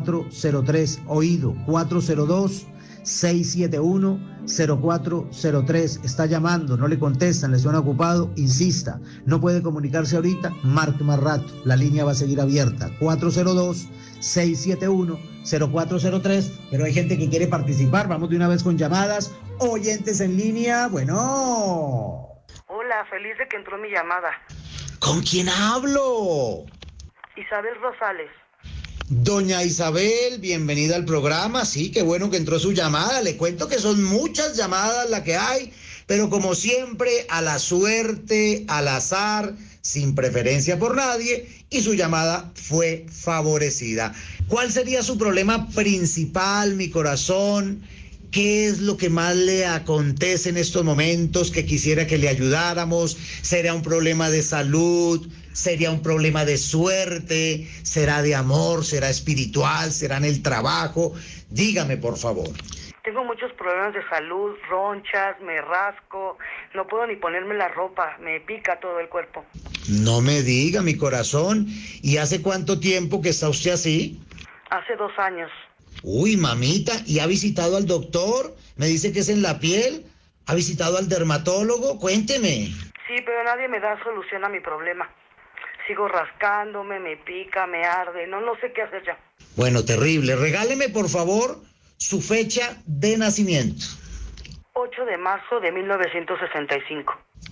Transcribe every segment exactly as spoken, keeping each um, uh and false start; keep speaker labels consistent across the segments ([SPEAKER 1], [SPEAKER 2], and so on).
[SPEAKER 1] cuatro cero tres. Oído, cuatro cero dos, seis siete uno, cero cuatro cero tres. Está llamando, no le contestan, le suena ocupado, insista. No puede comunicarse ahorita, marque más rato. La línea va a seguir abierta, cuatro cero dos, seis siete uno, cero cuatro cero tres. Pero hay gente que quiere participar, vamos de una vez con llamadas. Oyentes en línea, bueno.
[SPEAKER 2] Hola, feliz de que entró mi llamada.
[SPEAKER 1] ¿Con quién hablo?
[SPEAKER 2] Isabel Rosales.
[SPEAKER 1] Doña Isabel, bienvenida al programa. Sí, qué bueno que entró su llamada. Le cuento que son muchas llamadas las que hay, pero como siempre, a la suerte, al azar, sin preferencia por nadie, y su llamada fue favorecida. ¿Cuál sería su problema principal, mi corazón? ¿Qué es lo que más le acontece en estos momentos que quisiera que le ayudáramos? ¿Sería un problema de salud? ¿Sería un problema de suerte? ¿Será de amor? ¿Será espiritual? ¿Será en el trabajo? Dígame, por favor.
[SPEAKER 2] Tengo muchos problemas de salud, ronchas, me rasco, no puedo ni ponerme la ropa, me pica todo el cuerpo.
[SPEAKER 1] No me diga, mi corazón. ¿Y hace cuánto tiempo que está usted así?
[SPEAKER 2] Hace dos años.
[SPEAKER 1] Uy, mamita, ¿y ha visitado al doctor? Me dice que es en la piel. ¿Ha visitado al dermatólogo? Cuénteme.
[SPEAKER 2] Sí, pero nadie me da solución a mi problema. Sigo rascándome, me pica, me arde, no, no sé qué hacer ya.
[SPEAKER 1] Bueno, terrible. Regáleme, por favor, su fecha de nacimiento.
[SPEAKER 2] ocho de marzo de mil novecientos sesenta y cinco.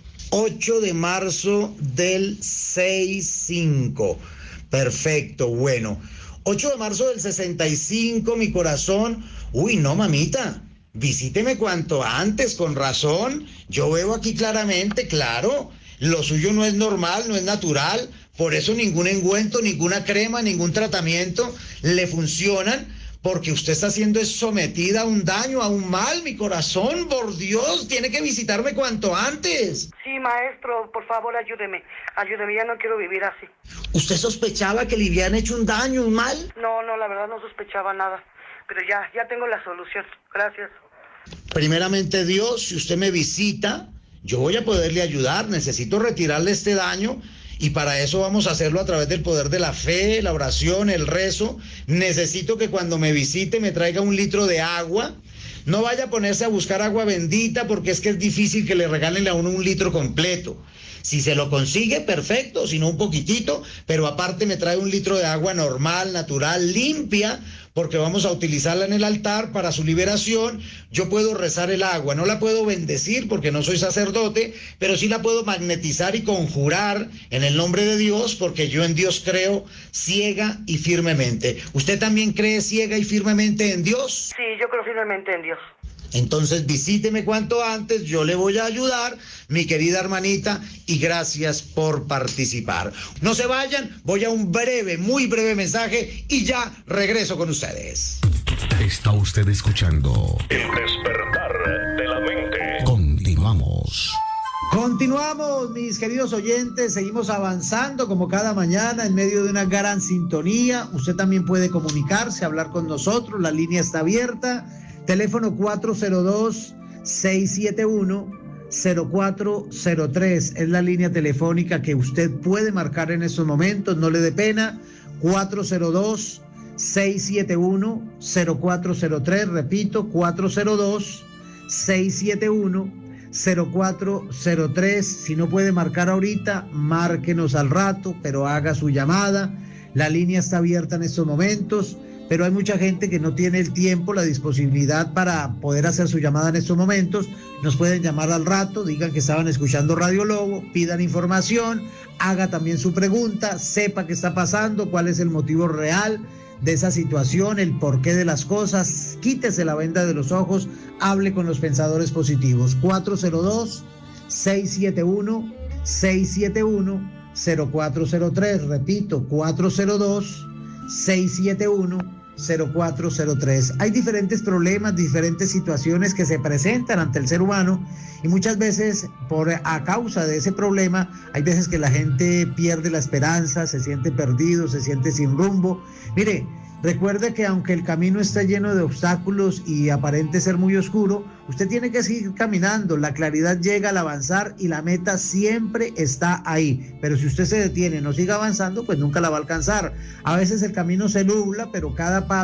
[SPEAKER 1] ocho de marzo del sesenta y cinco. Perfecto, bueno. ocho de marzo del sesenta y cinco, mi corazón. Uy, no, mamita. Visíteme cuanto antes, con razón. Yo veo aquí claramente, claro. Lo suyo no es normal, no es natural. Por eso ningún ungüento, ninguna crema, ningún tratamiento le funcionan. Porque usted está siendo sometida a un daño, a un mal, mi corazón. Por Dios, tiene que visitarme cuanto antes.
[SPEAKER 2] Sí, maestro, por favor, ayúdeme. Ayúdeme, ya no quiero vivir así.
[SPEAKER 1] ¿Usted sospechaba que le habían hecho un daño, un mal?
[SPEAKER 2] No, no, la verdad no sospechaba nada. Pero ya, ya tengo la solución. Gracias.
[SPEAKER 1] Primeramente, Dios, si usted me visita, yo voy a poderle ayudar. Necesito retirarle este daño. Y para eso vamos a hacerlo a través del poder de la fe, la oración, el rezo. Necesito que cuando me visite me traiga un litro de agua. No vaya a ponerse a buscar agua bendita porque es que es difícil que le regalen a uno un litro completo. Si se lo consigue, perfecto, si no un poquitito, pero aparte me trae un litro de agua normal, natural, limpia, porque vamos a utilizarla en el altar para su liberación. Yo puedo rezar el agua, no la puedo bendecir porque no soy sacerdote, pero sí la puedo magnetizar y conjurar en el nombre de Dios, porque yo en Dios creo ciega y firmemente. ¿Usted también cree ciega y firmemente en Dios?
[SPEAKER 2] Sí, yo creo firmemente en Dios.
[SPEAKER 1] Entonces visíteme cuanto antes, yo le voy a ayudar, mi querida hermanita, y gracias por participar. No se vayan, voy a un breve, muy breve mensaje y ya regreso con ustedes.
[SPEAKER 3] Está usted escuchando
[SPEAKER 4] El despertar de la mente.
[SPEAKER 3] Continuamos.
[SPEAKER 1] Continuamos, mis queridos oyentes, seguimos avanzando como cada mañana en medio de una gran sintonía. Usted también puede comunicarse, hablar con nosotros, la línea está abierta. Teléfono cuatro cero dos, seis siete uno, cero cuatro cero tres es la línea telefónica que usted puede marcar en estos momentos, no le dé pena. Cuatro cero dos, seis siete uno, cero cuatro cero tres, repito, cuatro cero dos, seis siete uno, cero cuatro cero tres. Si no puede marcar ahorita, márquenos al rato, pero haga su llamada. La línea está abierta en estos momentos. Pero hay mucha gente que no tiene el tiempo, la disponibilidad para poder hacer su llamada en estos momentos. Nos pueden llamar al rato, digan que estaban escuchando Radio Lobo, pidan información, haga también su pregunta, sepa qué está pasando, cuál es el motivo real de esa situación, el porqué de las cosas, quítese la venda de los ojos, hable con los pensadores positivos. cuatro cero dos, seis siete uno, seis siete uno, cero cuatro cero tres, repito, cuatro cero dos, seis siete uno, cero cuatro cero tres. Hay diferentes problemas, diferentes situaciones que se presentan ante el ser humano y muchas veces por a causa de ese problema hay veces que la gente pierde la esperanza, se siente perdido, se siente sin rumbo. Mire, recuerde que aunque el camino está lleno de obstáculos y aparente ser muy oscuro, usted tiene que seguir caminando. La claridad llega al avanzar y la meta siempre está ahí. Pero si usted se detiene, no sigue avanzando, pues nunca la va a alcanzar. A veces el camino se nubla, pero cada paso